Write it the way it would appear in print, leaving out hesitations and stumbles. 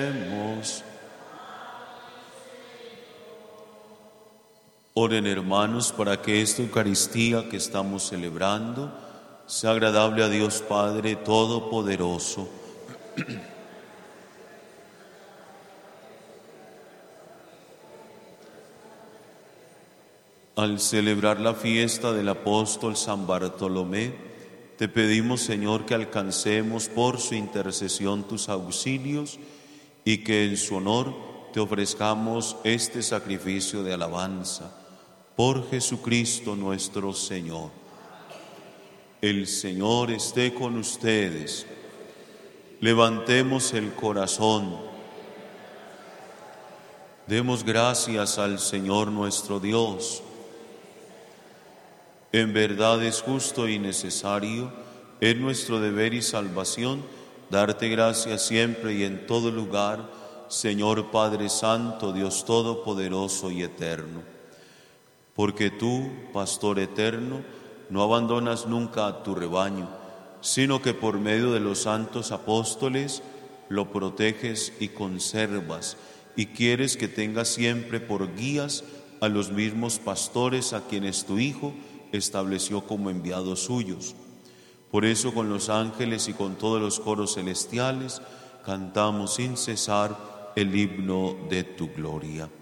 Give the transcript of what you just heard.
Oren, hermanos, para que esta Eucaristía que estamos celebrando sea agradable a Dios Padre Todopoderoso. Al celebrar la fiesta del apóstol San Bartolomé, te pedimos, Señor, que alcancemos por su intercesión tus auxilios y que en su honor te ofrezcamos este sacrificio de alabanza. Por Jesucristo nuestro Señor. El Señor esté con ustedes. Levantemos el corazón. Demos gracias al Señor nuestro Dios. En verdad es justo y necesario, es nuestro deber y salvación, darte gracias siempre y en todo lugar, Señor Padre Santo, Dios Todopoderoso y Eterno. Porque tú, Pastor eterno, no abandonas nunca a tu rebaño, sino que por medio de los santos apóstoles lo proteges y conservas, y quieres que tenga siempre por guías a los mismos pastores a quienes tu Hijo estableció como enviados suyos. Por eso con los ángeles y con todos los coros celestiales cantamos sin cesar el himno de tu gloria.